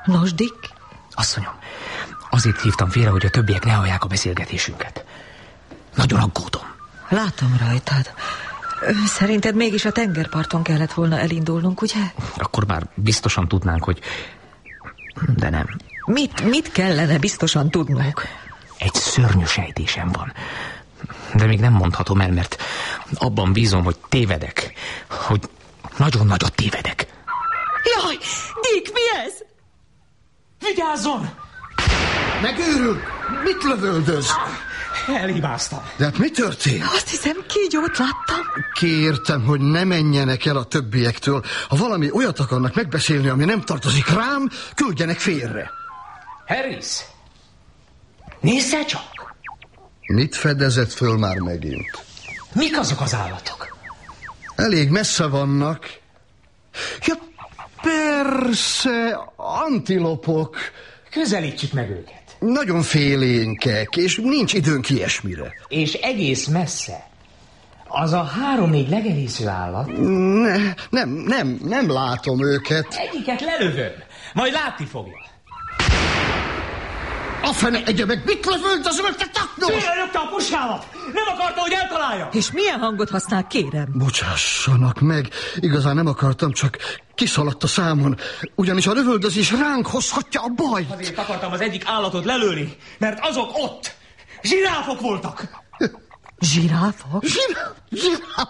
Nos, Dick? Asszonyom, azért hívtam félre, hogy a többiek ne hallják a beszélgetésünket. Nagyon aggódom. Látom rajtad. Szerinted mégis a tengerparton kellett volna elindulnunk, ugye? Akkor már biztosan tudnánk, hogy... De nem. Mit kellene biztosan tudnunk? Egy szörnyű sejtésem van. De még nem mondhatom el, mert abban bízom, hogy tévedek. Hogy nagyon nagyot tévedek. Jaj, Dick, mi ez? Vigyázzon! Megőrül! Mit lövöldöz? Elhibáztam. De hát mi történt? Azt hiszem, kígyót láttam. Kértem, hogy ne menjenek el a többiektől. Ha valami olyat akarnak megbeszélni, ami nem tartozik rám, küldjenek félre. Harris! Nézze csak! Mit fedezett föl már megint? Mik azok az állatok? Elég messze vannak. Ja, persze, antilopok. Közelítsük meg őket. Nagyon félénkek, és nincs időnk ilyesmire. És egész messze. Az a 3-4 legelésző állat. Nem látom őket. Egyiket lelövöm, majd látni fogja. A fene egyebek, mit lövöldöz meg, te taknos? Félrelökte a puskámat! Nem akarta, hogy eltalálja! És milyen hangot használ, kérem? Bocsássanak meg, igazán nem akartam, csak kiszaladt a számon. Ugyanis a lövöldözés ránk hozhatja a bajt. Azért akartam az egyik állatot lelőni, mert azok ott zsiráfok voltak. Zsiráfok? Zsiráf?